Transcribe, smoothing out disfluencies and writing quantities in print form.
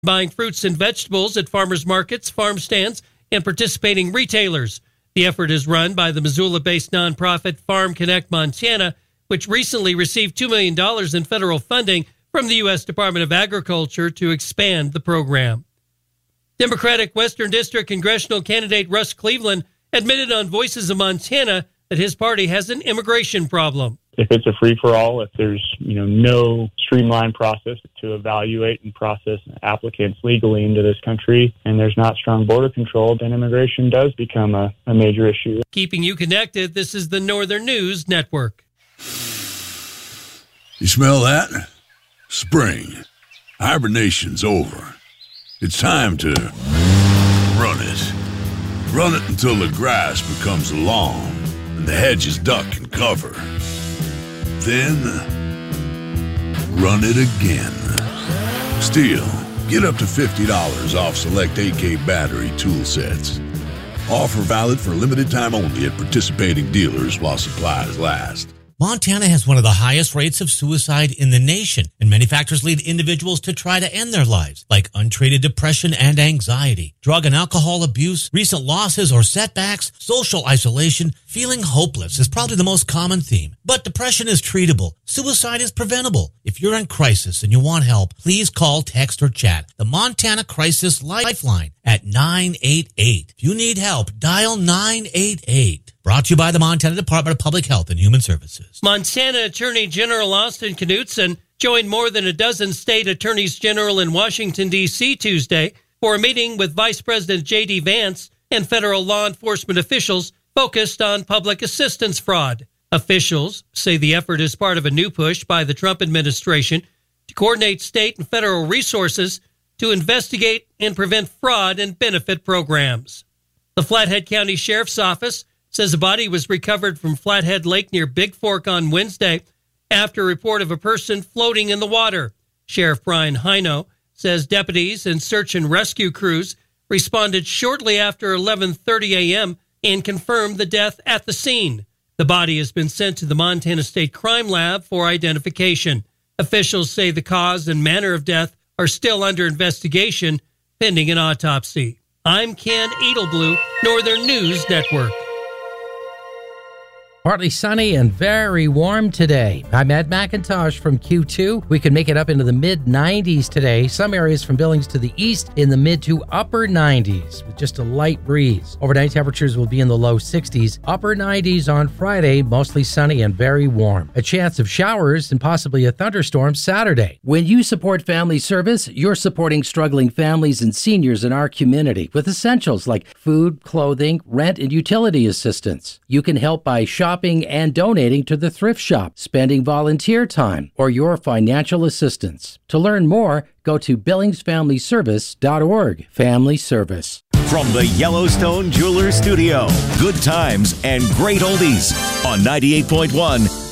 buying fruits and vegetables at farmers markets, farm stands, and participating retailers. The effort is run by the Missoula-based nonprofit Farm Connect Montana, which recently received $2 million in federal funding from the U.S. Department of Agriculture to expand the program. Democratic Western District congressional candidate Russ Cleveland admitted on Voices of Montana that his party has an immigration problem. If it's a free-for-all, if there's no streamlined process to evaluate and process applicants legally into this country, and there's not strong border control, then immigration does become a major issue. Keeping you connected, this is the Northern News Network. You smell that? Spring. Hibernation's over. It's time to run it. Run it until the grass becomes long and the hedges duck and cover. Then run it again. Still, get up to $50 off select AK battery tool sets. Offer valid for limited time only at participating dealers while supplies last. Montana has one of the highest rates of suicide in the nation, and many factors lead individuals to try to end their lives, like untreated depression and anxiety, drug and alcohol abuse, recent losses or setbacks, social isolation. Feeling hopeless is probably the most common theme. But depression is treatable. Suicide is preventable. If you're in crisis and you want help, please call, text, or chat the Montana Crisis Lifeline at 988. If you need help, dial 988. Brought to you by the Montana Department of Public Health and Human Services. Montana Attorney General Austin Knudsen joined more than a dozen state attorneys general in Washington, D.C. Tuesday for a meeting with Vice President J.D. Vance and federal law enforcement officials focused on public assistance fraud. Officials say the effort is part of a new push by the Trump administration to coordinate state and federal resources to investigate and prevent fraud and benefit programs. The Flathead County Sheriff's Office says a body was recovered from Flathead Lake near Big Fork on Wednesday after a report of a person floating in the water. Sheriff Brian Hino says deputies and search and rescue crews responded shortly after 11:30 a.m. and confirmed the death at the scene. The body has been sent to the Montana State Crime Lab for identification. Officials say the cause and manner of death are still under investigation, pending an autopsy. I'm Ken Edelblue, Northern News Network. Partly sunny and very warm today. I'm Ed McIntosh from Q2. We could make it up into the mid-90s today. Some areas from Billings to the east in the mid to upper 90s with just a light breeze. Overnight temperatures will be in the low 60s. Upper 90s on Friday, mostly sunny and very warm. A chance of showers and possibly a thunderstorm Saturday. When you support Family Service, you're supporting struggling families and seniors in our community with essentials like food, clothing, rent, and utility assistance. You can help by shopping and donating to the thrift shop, spending volunteer time, or your financial assistance. To learn more, go to billingsfamilyservice.org. Family Service. From the Yellowstone Jewelers Studio, good times and great oldies on 98.1